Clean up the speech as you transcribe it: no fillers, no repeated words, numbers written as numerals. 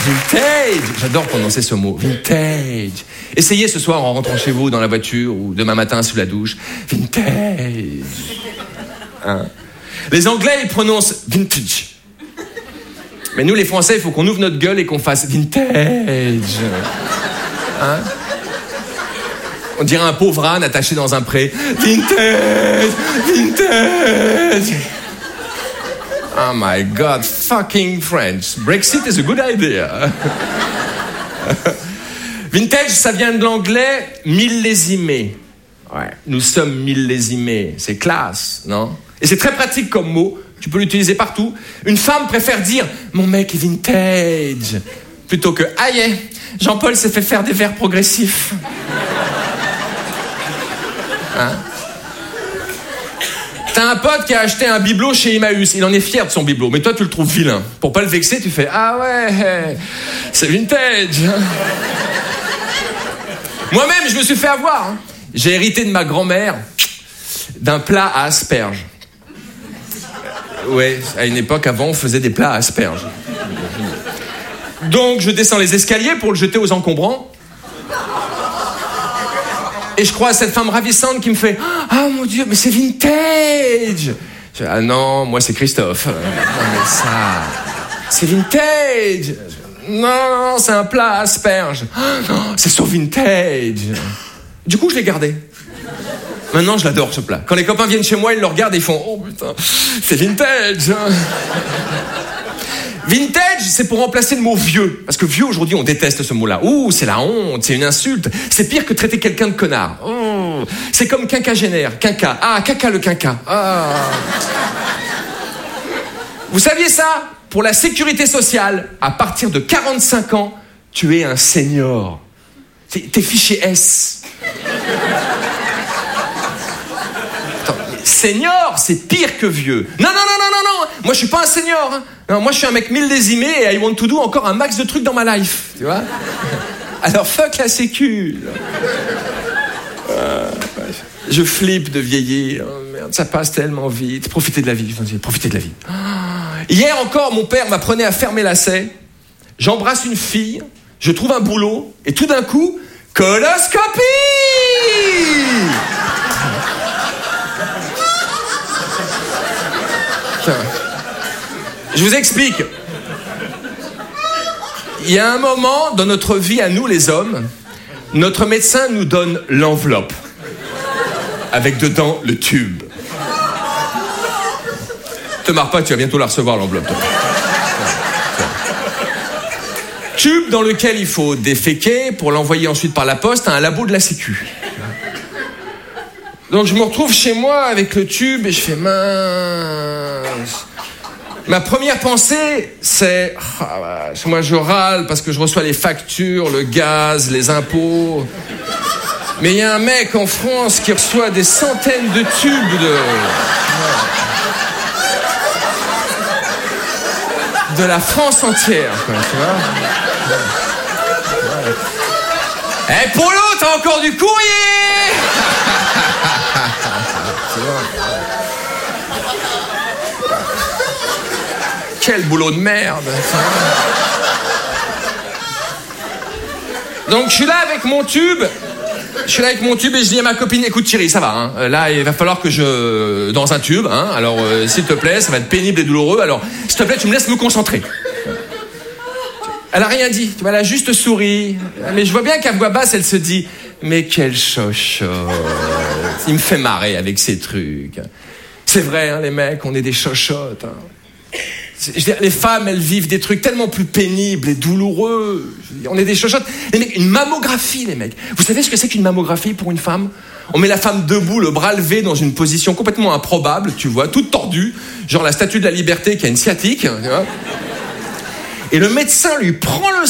Vintage. J'adore prononcer ce mot. Vintage. Essayez ce soir en rentrant chez vous dans la voiture ou demain matin sous la douche. Vintage. Hein? Les Anglais, ils prononcent vintage. Mais nous, les Français, il faut qu'on ouvre notre gueule et qu'on fasse vintage. Hein? On dirait un pauvre âne attaché dans un pré. Vintage, vintage. Oh my God, fucking French. Brexit is a good idea. Vintage, ça vient de l'anglais millésimé. Ouais, nous sommes millésimés. C'est classe, non? Et c'est très pratique comme mot. Tu peux l'utiliser partout. Une femme préfère dire « Mon mec est vintage » plutôt que « Aïe, Jean-Paul s'est fait faire des verres progressifs. » Hein? T'as un pote qui a acheté un bibelot chez Emmaüs. Il en est fier de son bibelot, mais toi tu le trouves vilain. Pour pas le vexer, tu fais « Ah ouais, c'est vintage. » Moi-même, je me suis fait avoir. Hein. J'ai hérité de ma grand-mère d'un plat à asperges. Ouais, à une époque, avant, on faisait des plats à asperges. Donc, je descends les escaliers pour le jeter aux encombrants. Et je croise cette femme ravissante qui me fait « Ah, mon Dieu, mais c'est vintage !» Je dis, ah non, moi, c'est Christophe. Non, mais ça... C'est vintage. Non, c'est un plat à asperges. Oh, non, c'est sur vintage. Du coup, je l'ai gardé. Maintenant, je l'adore, ce plat. Quand les copains viennent chez moi, ils le regardent et ils font « Oh, putain, c'est vintage !» Vintage, c'est pour remplacer le mot vieux. Parce que vieux, aujourd'hui, on déteste ce mot-là. Ouh, c'est la honte, c'est une insulte. C'est pire que traiter quelqu'un de connard. Oh, c'est comme quinquagénaire, quinca. Ah, caca le quinca. Ah. Vous saviez ça? Pour la sécurité sociale, à partir de 45 ans, tu es un senior. T'es fiché S. Senior, c'est pire que vieux. Non. Moi, je suis pas un senior. Hein. Non, moi, je suis un mec millésimé et I want to do encore un max de trucs dans ma life. Tu vois? Alors, fuck la sécu. Je flippe de vieillir. Oh, merde, ça passe tellement vite. Profitez de la vie. Profitez de la vie. Hier encore, mon père m'apprenait à fermer lacets. J'embrasse une fille. Je trouve un boulot. Et tout d'un coup, coloscopie! Je vous explique. Il y a un moment dans notre vie à nous les hommes, notre médecin nous donne l'enveloppe avec dedans le tube. Te marre pas, tu vas bientôt la recevoir l'enveloppe. Toi. Tube dans lequel il faut déféquer pour l'envoyer ensuite par la poste à un labo de la Sécu. Donc je me retrouve chez moi avec le tube et je fais mince. Ma première pensée, c'est moi je râle parce que je reçois les factures, le gaz, les impôts. Mais il y a un mec en France qui reçoit des centaines de tubes de la France entière, quoi, tu vois. Eh, Polo, t'as encore du courrier. Tu vois. Quel boulot de merde. Donc je suis là avec mon tube. Et je dis à ma copine, écoute Thierry, ça va, hein. Là il va falloir que je... dans un tube, hein. Alors s'il te plaît, ça va être pénible et douloureux, alors s'il te plaît tu me laisses me concentrer. Elle a rien dit, tu vois, elle a juste souri. Mais je vois bien qu'à voix basse elle se dit, mais quel chochotte. Il me fait marrer avec ces trucs. C'est vrai, hein, les mecs, on est des chochottes, hein. Je veux dire, les femmes, elles vivent des trucs tellement plus pénibles et douloureux. On est des chochottes. Les mecs, une mammographie, les mecs. Vous savez ce que c'est qu'une mammographie pour une femme? On met la femme debout, le bras levé, dans une position complètement improbable, tu vois, toute tordue, genre la statue de la liberté qui a une sciatique, tu vois. Et le médecin lui prend le